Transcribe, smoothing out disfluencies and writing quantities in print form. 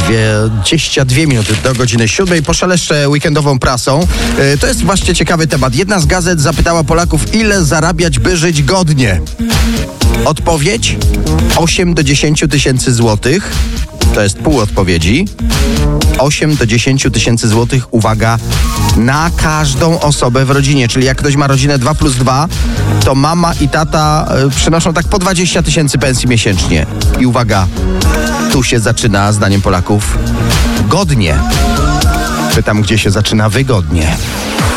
22 minuty do godziny 7. Poszeleszczę weekendową prasą. To jest właśnie ciekawy temat. Jedna z gazet zapytała Polaków, ile zarabiać, by żyć godnie. Odpowiedź? 8 do 10 tysięcy złotych. To jest pół odpowiedzi. 8 do 10 tysięcy złotych, uwaga, na każdą osobę w rodzinie. Czyli jak ktoś ma rodzinę 2+2, to mama i tata przynoszą tak po 20 tysięcy pensji miesięcznie. I uwaga, tu się zaczyna, zdaniem Polaków, godnie. Pytam, gdzie się zaczyna wygodnie.